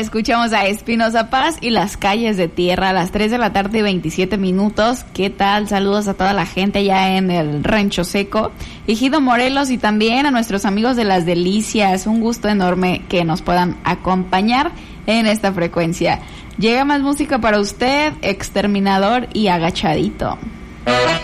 escuchamos a Espinoza Paz y Las Calles de Tierra a las 3 de la tarde, 27 minutos. ¿Qué tal? Saludos a toda la gente allá en el Rancho Seco, Ejido Morelos, y también a nuestros amigos de Las Delicias. Un gusto enorme que nos puedan acompañar en esta frecuencia. Llega más música para usted, Exterminador y Agachadito.